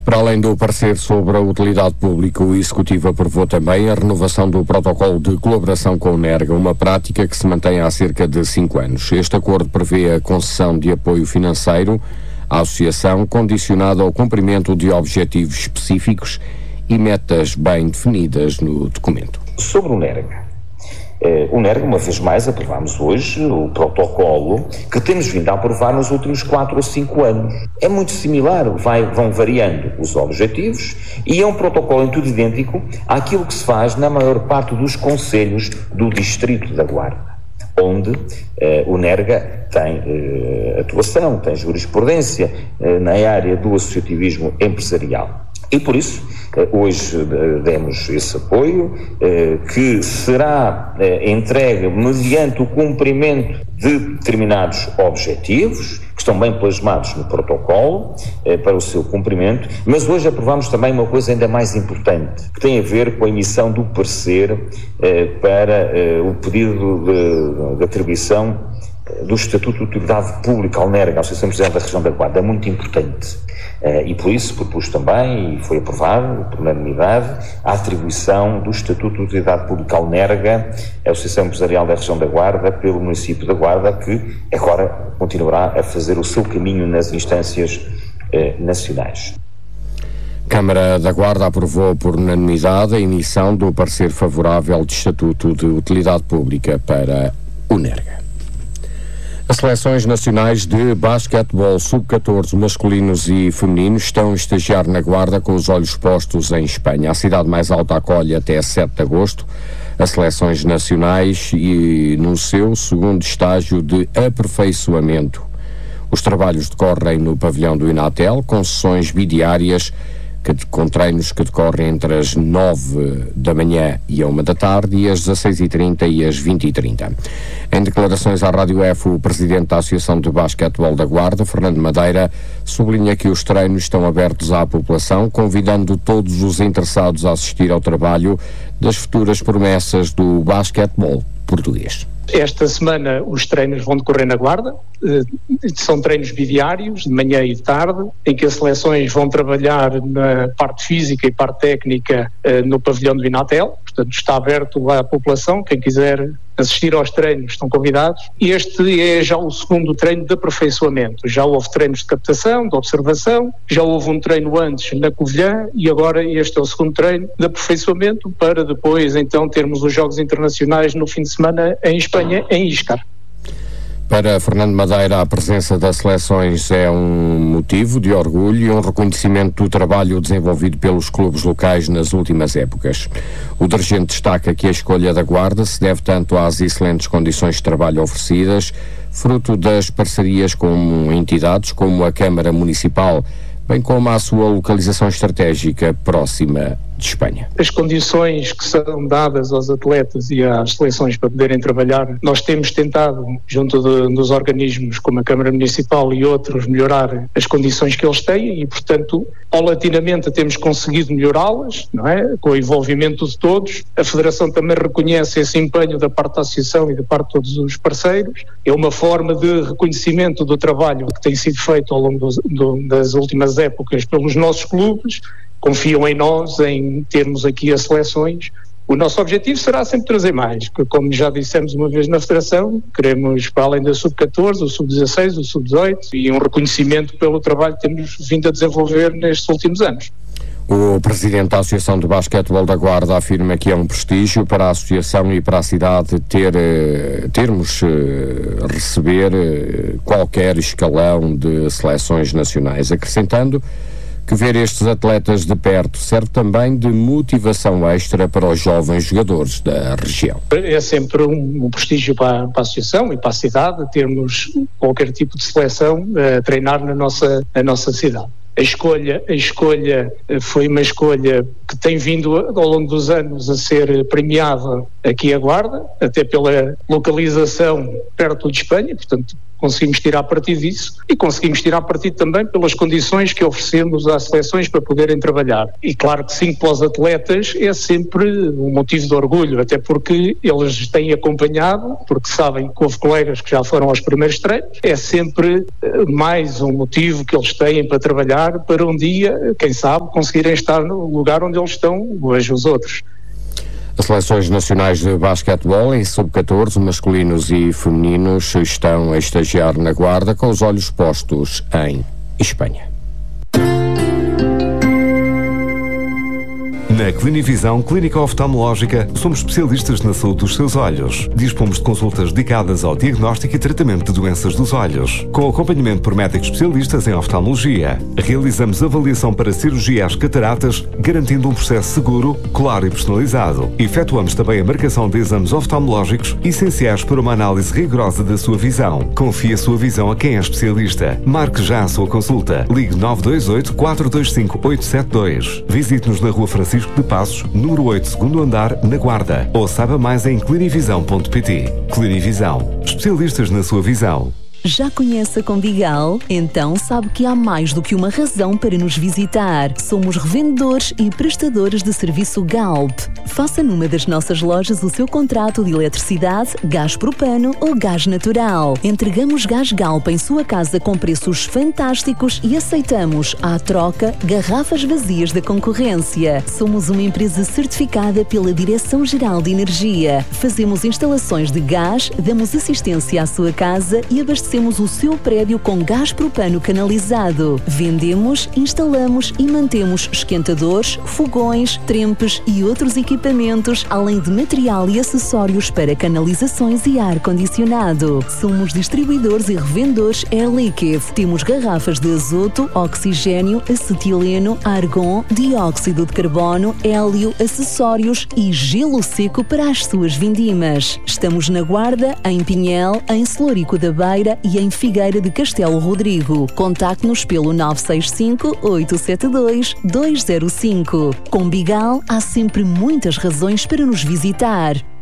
Para além do parecer sobre a utilidade pública, o Executivo aprovou também a renovação do protocolo de colaboração com o NERGA, uma prática que se mantém há cerca de 5 anos. Este acordo prevê a concessão de apoio financeiro à associação, condicionado ao cumprimento de objetivos específicos e metas bem definidas no documento. Sobre o NERGA, uma vez mais, aprovámos hoje o protocolo que temos vindo a aprovar nos últimos 4 ou 5 anos. É muito similar, vão variando os objetivos e é um protocolo em tudo idêntico àquilo que se faz na maior parte dos concelhos do Distrito da Guarda, onde o NERGA tem atuação, tem jurisprudência na área do associativismo empresarial. E por isso, hoje demos esse apoio, que será entregue mediante o cumprimento de determinados objetivos, que estão bem plasmados no protocolo, para o seu cumprimento, mas hoje aprovamos também uma coisa ainda mais importante, que tem a ver com a emissão do parecer para o pedido de atribuição do Estatuto de Utilidade Pública ao NERGA, a Associação Empresarial da Região da Guarda. É muito importante. E por isso propus também, e foi aprovado por unanimidade, a atribuição do Estatuto de Utilidade Pública ao NERGA, a Associação Empresarial da Região da Guarda, pelo município da Guarda, que agora continuará a fazer o seu caminho nas instâncias nacionais. Câmara da Guarda aprovou por unanimidade a emissão do parecer favorável de Estatuto de Utilidade Pública para o NERGA. As seleções nacionais de basquetebol sub-14 masculinos e femininos estão a estagiar na Guarda com os olhos postos em Espanha. A cidade mais alta acolhe até 7 de agosto as seleções nacionais e no seu segundo estágio de aperfeiçoamento. Os trabalhos decorrem no pavilhão do Inatel, com sessões bidiárias com treinos que decorrem entre as 9 da manhã e a 1 da tarde e às 16h30 e às 20h30. Em declarações à Rádio F, o presidente da Associação de Basquetebol da Guarda, Fernando Madeira, sublinha que os treinos estão abertos à população, convidando todos os interessados a assistir ao trabalho das futuras promessas do basquetebol português. Esta semana os treinos vão decorrer na Guarda, são treinos bidiários, de manhã e de tarde, em que as seleções vão trabalhar na parte física e parte técnica no pavilhão do Inatel, portanto está aberto à população, quem quiser assistir aos treinos estão convidados. Este é já o segundo treino de aperfeiçoamento, já houve treinos de captação, de observação, já houve um treino antes na Covilhã e agora este é o segundo treino de aperfeiçoamento para depois então termos os Jogos Internacionais no fim de semana em Espanha, em Íscar. Para Fernando Madeira, a presença das seleções é um motivo de orgulho e um reconhecimento do trabalho desenvolvido pelos clubes locais nas últimas épocas. O dirigente destaca que a escolha da Guarda se deve tanto às excelentes condições de trabalho oferecidas, fruto das parcerias com entidades como a Câmara Municipal, bem como à sua localização estratégica próxima de Espanha. As condições que são dadas aos atletas e às seleções para poderem trabalhar, nós temos tentado, junto dos organismos como a Câmara Municipal e outros, melhorar as condições que eles têm e, portanto, paulatinamente temos conseguido melhorá-las, não é? Com o envolvimento de todos. A Federação também reconhece esse empenho da parte da Associação e da parte de todos os parceiros. É uma forma de reconhecimento do trabalho que tem sido feito ao longo das últimas épocas pelos nossos clubes. Confiam em nós, em termos aqui as seleções. O nosso objetivo será sempre trazer mais, porque como já dissemos uma vez na Federação, queremos, para além da Sub-14, o Sub-16, o Sub-18 e um reconhecimento pelo trabalho que temos vindo a desenvolver nestes últimos anos. O presidente da Associação de Basquetebol da Guarda afirma que é um prestígio para a associação e para a cidade receber qualquer escalão de seleções nacionais, acrescentando que ver estes atletas de perto serve também de motivação extra para os jovens jogadores da região. É sempre um prestígio para a associação e para a cidade termos qualquer tipo de seleção a treinar na nossa cidade. A escolha foi uma escolha que tem vindo ao longo dos anos a ser premiada aqui a Guarda, até pela localização perto de Espanha, portanto conseguimos tirar partido disso e conseguimos tirar partido também pelas condições que oferecemos às seleções para poderem trabalhar. E claro que sim, para os atletas é sempre um motivo de orgulho, até porque eles têm acompanhado, porque sabem que houve colegas que já foram aos primeiros treinos, é sempre mais um motivo que eles têm para trabalhar para um dia, quem sabe, conseguirem estar no lugar onde eles estão hoje os outros. As seleções nacionais de basquetebol em sub-14, masculinos e femininos, estão a estagiar na Guarda com os olhos postos em Espanha. Na Clinivisão Clínica Oftalmológica, somos especialistas na saúde dos seus olhos. Dispomos de consultas dedicadas ao diagnóstico e tratamento de doenças dos olhos, com acompanhamento por médicos especialistas em oftalmologia. Realizamos avaliação para cirurgia às cataratas, garantindo um processo seguro, claro e personalizado. Efetuamos também a marcação de exames oftalmológicos essenciais para uma análise rigorosa da sua visão. Confie a sua visão a quem é especialista. Marque já a sua consulta. Ligue 928 425 872. Visite-nos na Rua Francisco de Passos, número 8, segundo andar, na Guarda. Ou saiba mais em clinivisão.pt. Clinivisão. Especialistas na sua visão. Já conhece a Combigal? Então sabe que há mais do que uma razão para nos visitar. Somos revendedores e prestadores de serviço Galp. Faça numa das nossas lojas o seu contrato de eletricidade, gás propano ou gás natural. Entregamos gás Galp em sua casa com preços fantásticos e aceitamos, à troca, garrafas vazias da concorrência. Somos uma empresa certificada pela Direção-Geral de Energia. Fazemos instalações de gás, damos assistência à sua casa e abastecemos o seu prédio com gás propano canalizado. Vendemos, instalamos e mantemos esquentadores, fogões, trempes e outros equipamentos, além de material e acessórios para canalizações e ar-condicionado. Somos distribuidores e revendedores Air Liquide. Temos garrafas de azoto, oxigênio, acetileno, argon, dióxido de carbono, hélio, acessórios e gelo seco para as suas vindimas. Estamos na Guarda, em Pinhel, em Celurico da Beira e em Figueira de Castelo Rodrigo. Contacte-nos pelo 965-872-205. Com Bigal há sempre muitas razões para nos visitar.